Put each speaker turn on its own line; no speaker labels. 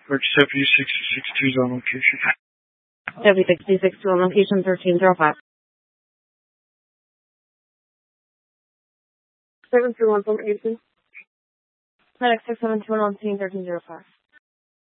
Except U662 is on location.
W66 to location 1305.
721 from Houston.
FedEx 672 on scene 1305.